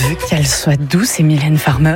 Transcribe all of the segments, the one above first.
qu'elle soit douce et Mylène Farmer.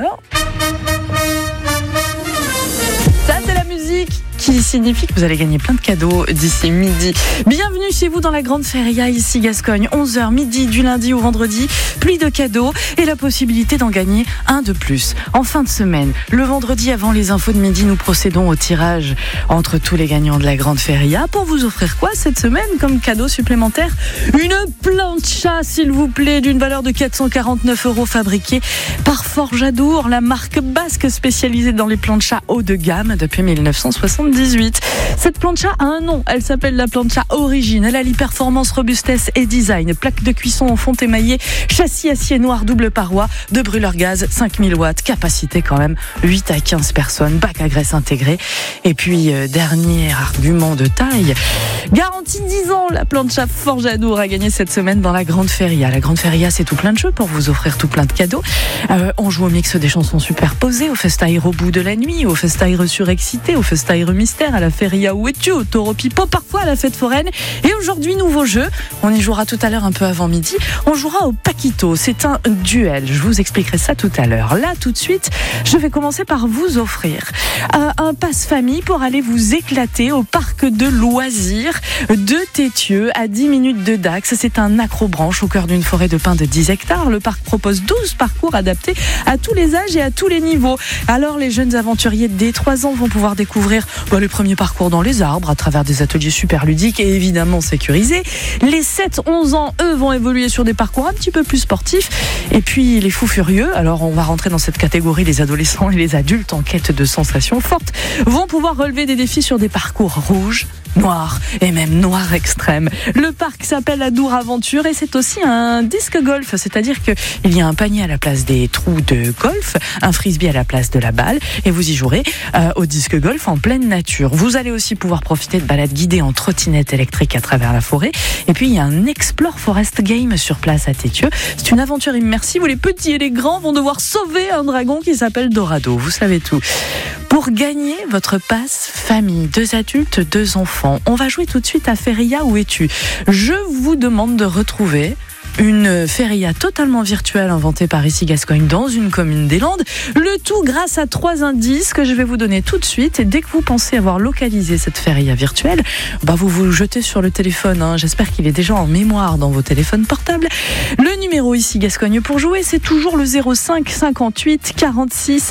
Ça, c'est la musique qui signifie que vous allez gagner plein de cadeaux d'ici midi. Bienvenue chez vous dans la Grande Feria, ici Gascogne, 11h midi du lundi au vendredi, pluie de cadeaux et la possibilité d'en gagner un de plus. En fin de semaine, le vendredi avant les infos de midi, nous procédons au tirage entre tous les gagnants de la Grande Feria pour vous offrir quoi cette semaine comme cadeau supplémentaire? Une plancha, s'il vous plaît, d'une valeur de 449 € fabriquée par Forjadour, la marque basque spécialisée dans les planchas haut de gamme depuis 1978. Cette plancha a un nom, elle s'appelle la plancha Origine. Elle allie performance, robustesse et design. Plaque de cuisson en fonte émaillée, châssis acier noir double paroi, de brûleur gaz, 5000 watts, capacité quand même 8 à 15 personnes, bac à graisse intégré. Et puis, dernier argument de taille, garantie 10 ans, la plancha Forjadour a gagné cette semaine dans la Grande Feria. La Grande Feria, c'est tout plein de jeux pour vous offrir tout plein de cadeaux. On joue au mix des chansons superposées, au festaire au bout de la nuit, au festaire surexcité, au festaire mystère, à la feria où es-tu, au taureau pipeau, parfois à la fête foraine. Et aujourd'hui, nouveau jeu. On y jouera tout à l'heure un peu avant midi. On jouera au Paquito. C'est un duel. Je vous expliquerai ça tout à l'heure. Là, tout de suite, je vais commencer par vous offrir un passe-famille pour aller vous éclater au parc de loisirs de Tétieux, à 10 minutes de Dax. C'est un acrobranche au cœur d'une forêt de pins de 10 hectares. Le parc propose 12 parcours adaptés à tous les âges et à tous les niveaux. Alors, les jeunes aventuriers dès 3 ans vont pouvoir découvrir le premier parcours dans les arbres à travers des ateliers super ludiques et évidemment sécurisés. Les 7-11 ans, eux, vont évoluer sur des parcours un petit peu plus sportifs. Et puis les fous furieux, alors on va rentrer dans cette catégorie, les adolescents et les adultes en quête de sensations fortes, vont pouvoir relever des défis sur des parcours rouges, noir et même noir extrême. Le parc s'appelle Adour Aventure et c'est aussi un disque golf, c'est-à-dire qu'il y a un panier à la place des trous de golf, un frisbee à la place de la balle et vous y jouerez au disque golf en pleine nature. Vous allez aussi pouvoir profiter de balades guidées en trottinette électrique à travers la forêt et puis il y a un Explore Forest Game sur place à Tétieux. C'est une aventure immersive où les petits et les grands vont devoir sauver un dragon qui s'appelle Dorado. Vous savez tout. Pour gagner votre passe famille, 2 adultes, 2 enfants, on va jouer tout de suite à Feria où es-tu. Je vous demande de retrouver une feria totalement virtuelle inventée par ici Gascogne dans une commune des Landes. Le tout grâce à 3 indices que je vais vous donner tout de suite. Et dès que vous pensez avoir localisé cette feria virtuelle, vous vous jetez sur le téléphone. J'espère qu'il est déjà en mémoire dans vos téléphones portables. Le numéro ici Gascogne pour jouer, c'est toujours le 05 58 46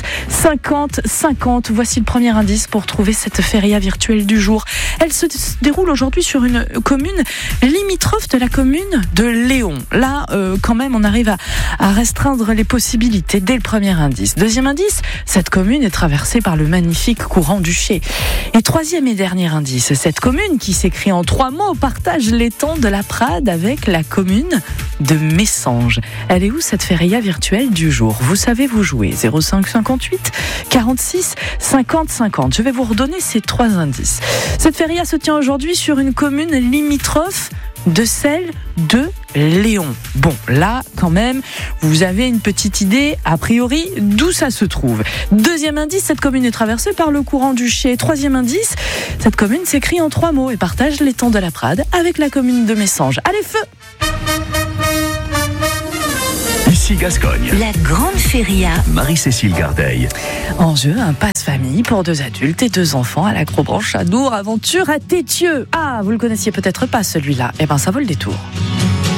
50 50. Voici le premier indice pour trouver cette feria virtuelle du jour. Elle se déroule aujourd'hui sur une commune limitrophe de la commune de Léon. Là, quand même, on arrive à restreindre les possibilités dès le premier indice. Deuxième indice, cette commune est traversée par le magnifique courant du Ché. Et troisième et dernier indice, cette commune qui s'écrit en 3 mots partage l'étang de la Prade avec la commune de Messanges. Elle est où cette feria virtuelle du jour? Vous savez vous jouer. 05 58 46 50 50. Je vais vous redonner ces 3 indices. Cette feria se tient aujourd'hui sur une commune limitrophe de celle de Léon. Bon, là, quand même, vous avez une petite idée, a priori, d'où ça se trouve. Deuxième indice, cette commune est traversée par le courant du Ché. Troisième indice, cette commune s'écrit en 3 mots et partage l'étang de la Prade avec la commune de Messanges. Allez, feu! Ici Gascogne. La Grande Feria. Marie-Cécile Gardeil. En jeu, un passe-famille pour 2 adultes et 2 enfants à l'acrobranche Adour Aventure à Tétieux. Ah, vous le connaissiez peut-être pas celui-là. Eh ben, ça vaut le détour.